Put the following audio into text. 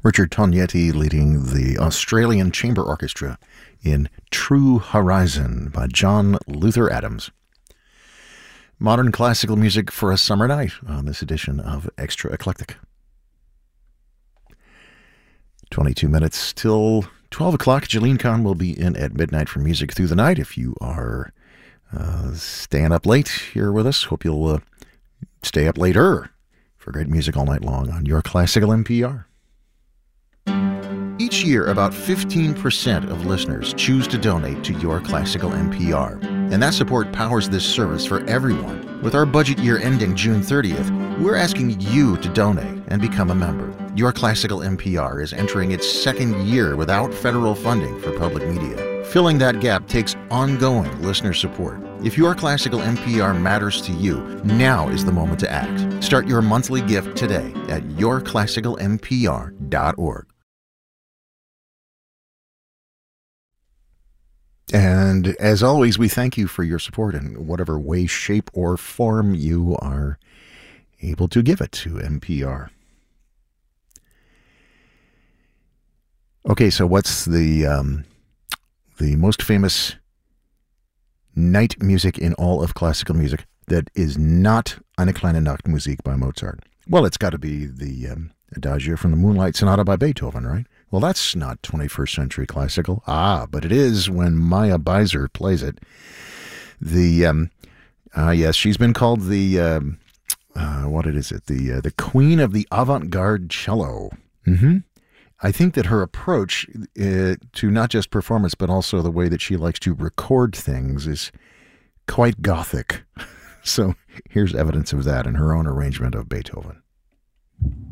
Richard Tognetti leading the Australian Chamber Orchestra in True Horizon by John Luther Adams. Modern classical music for a summer night on this edition of Extra Eclectic. 22 minutes till 12 o'clock. Jeline Kahn will be in at midnight for Music Through the Night. If you are staying up late here with us, hope you'll stay up later for great music all night long on Your Classical NPR. Each year, about 15% of listeners choose to donate to Your Classical NPR, and that support powers this service for everyone. With our budget year ending June 30th, we're asking you to donate and become a member. Your Classical NPR is entering its second year without federal funding for public media. Filling that gap takes ongoing listener support. If Your Classical NPR matters to you, now is the moment to act. Start your monthly gift today at yourclassicalnpr.org. And as always, we thank you for your support in whatever way, shape, or form you are able to give it to NPR. Okay, so what's the most famous night music in all of classical music that is not Eine kleine Nachtmusik by Mozart? Well, it's got to be the Adagio from the Moonlight Sonata by Beethoven, right? Well, that's not 21st century classical. But it is when Maya Beiser plays it. Yes, she's been called the queen of the avant-garde cello. Mm-hmm. I think that her approach to not just performance, but also the way that she likes to record things is quite Gothic. So here's evidence of that in her own arrangement of Beethoven.